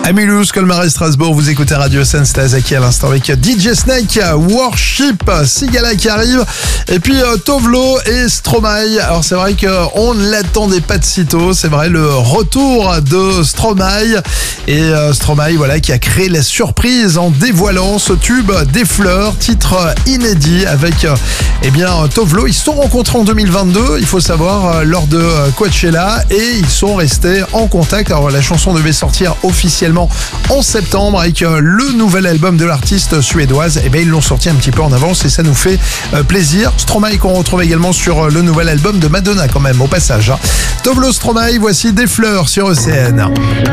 Mulhouse, Colmar et Strasbourg, vous écoutez Radio Sensei à l'instant avec DJ Snake, Worship, Sigala qui arrive, et puis Tovlo et Stromae. Alors c'est vrai qu'on ne l'attendait pas de sitôt, c'est vrai, le retour de Stromae, et Stromae voilà, qui a créé la surprise en dévoilant ce tube Des Fleurs, titre inédit avec Tovlo. Ils se sont rencontrés en 2022, il faut savoir, lors de Coachella, et ils sont restés en contact. Alors la chanson devait sortir officiellement en septembre avec le nouvel album de l'artiste suédoise. Et bien ils l'ont sorti un petit peu en avance et ça nous fait plaisir. Stromae qu'on retrouve également sur le nouvel album de Madonna quand même au passage. Tovlo, Stromae, voici Des Fleurs sur ECN.